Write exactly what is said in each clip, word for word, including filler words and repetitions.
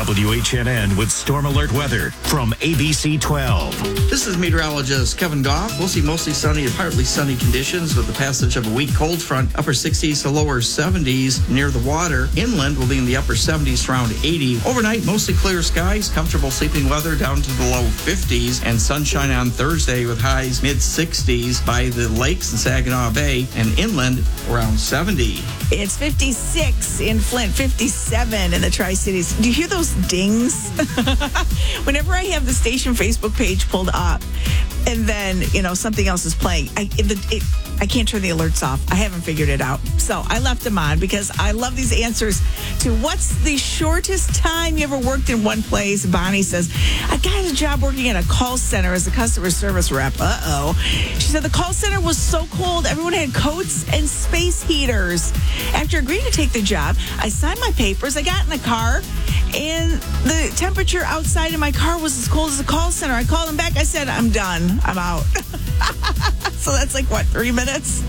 W H N N with Storm Alert weather from A B C twelve. This is meteorologist Kevin Goff. We'll see mostly sunny and partly sunny conditions with the passage of a weak cold front, upper sixties to lower seventies near the water. Inland will be in the upper seventies to around eighty. Overnight, mostly clear skies, comfortable sleeping weather down to the low fifties, and sunshine on Thursday with highs mid-sixties by the lakes in Saginaw Bay, and inland around seventy. It's fifty-six in Flint, fifty-seven in the Tri-Cities. Do you hear those dings? Whenever I have the station Facebook page pulled up and then, you know, something else is playing, I, it, it, I can't turn the alerts off. I haven't figured it out. So I left them on because I love these answers to what's the shortest time you ever worked in one place. Bonnie says, I got a job working at a call center as a customer service rep. Uh-oh. She said the call center was so cold, everyone had coats and space heaters. After agreeing to take the job, I signed my papers, I got in the car, and the temperature outside of my car was as cold as the call center. I called them back. I said, I'm done. I'm out. So that's like, what, three minutes?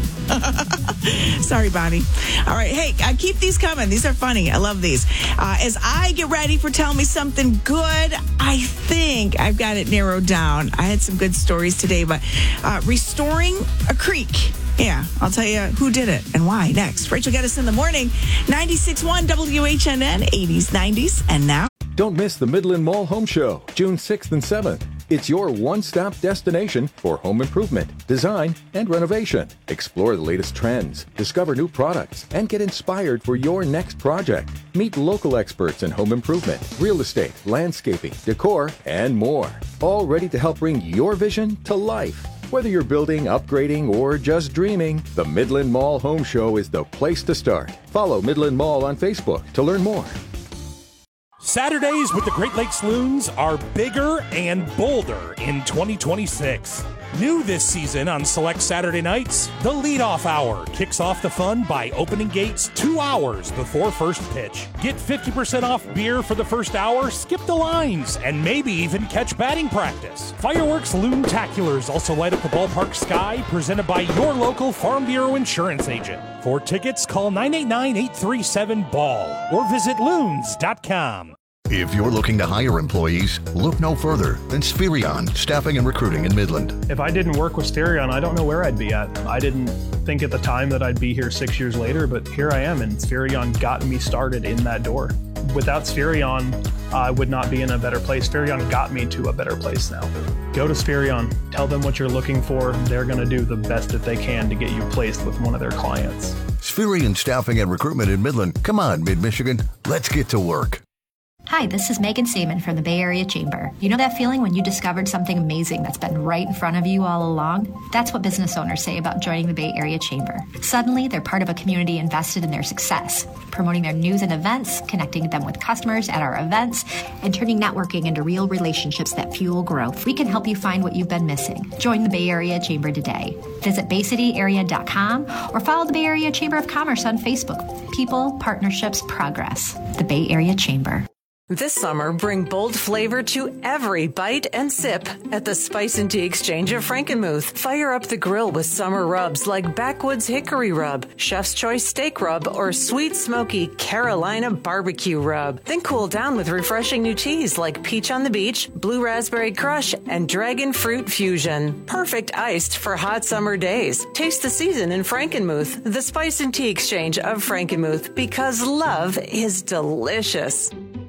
Sorry, Bonnie. All right. Hey, uh, keep these coming. These are funny. I love these. Uh, as I get ready for Tell Me Something Good, I think I've got it narrowed down. I had some good stories today, but uh, restoring a creek. Yeah, I'll tell you who did it and why next. Rachel Geddes in the morning, ninety-six point one W H N N, eighties, nineties, and now. Don't miss the Midland Mall Home Show, June sixth and seventh. It's your one-stop destination for home improvement, design, and renovation. Explore the latest trends, discover new products, and get inspired for your next project. Meet local experts in home improvement, real estate, landscaping, decor, and more. All ready to help bring your vision to life. Whether you're building, upgrading, or just dreaming, the Midland Mall Home Show is the place to start. Follow Midland Mall on Facebook to learn more. Saturdays with the Great Lakes Loons are bigger and bolder in twenty twenty-six. New this season on select Saturday nights, the leadoff hour kicks off the fun by opening gates two hours before first pitch. Get fifty percent off beer for the first hour, skip the lines, and maybe even catch batting practice. Fireworks Loontaculars also light up the ballpark sky, presented by your local Farm Bureau insurance agent. For tickets, call nine eight nine, eight three seven, B A L L or visit loons dot com. If you're looking to hire employees, look no further than Spherion Staffing and Recruiting in Midland. If I didn't work with Spherion, I don't know where I'd be at. I didn't think at the time that I'd be here six years later, but here I am, and Spherion got me started in that door. Without Spherion, I would not be in a better place. Spherion got me to a better place now. Go to Spherion, tell them what you're looking for. They're going to do the best that they can to get you placed with one of their clients. Spherion Staffing and Recruitment in Midland. Come on, Mid-Michigan, let's get to work. Hi, this is Megan Seaman from the Bay Area Chamber. You know that feeling when you discovered something amazing that's been right in front of you all along? That's what business owners say about joining the Bay Area Chamber. Suddenly, they're part of a community invested in their success, promoting their news and events, connecting them with customers at our events, and turning networking into real relationships that fuel growth. We can help you find what you've been missing. Join the Bay Area Chamber today. Visit bay city area dot com or follow the Bay Area Chamber of Commerce on Facebook. People, partnerships, progress. The Bay Area Chamber. This summer, bring bold flavor to every bite and sip at the Spice and Tea Exchange of Frankenmuth. Fire up the grill with summer rubs like Backwoods Hickory Rub, Chef's Choice Steak Rub, or Sweet Smoky Carolina Barbecue Rub. Then cool down with refreshing new teas like Peach on the Beach, Blue Raspberry Crush, and Dragon Fruit Fusion. Perfect iced for hot summer days. Taste the season in Frankenmuth, the Spice and Tea Exchange of Frankenmuth, because love is delicious.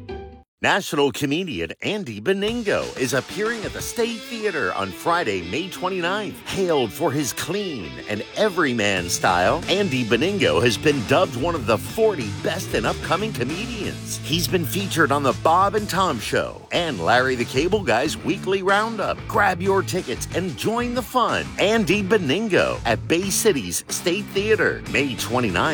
National comedian Andy Beningo is appearing at the State Theater on Friday, May twenty-ninth. Hailed for his clean and everyman style, Andy Beningo has been dubbed one of the forty best and upcoming comedians. He's been featured on The Bob and Tom Show and Larry the Cable Guy's Weekly Roundup. Grab your tickets and join the fun. Andy Beningo at Bay City's State Theater, May twenty-ninth.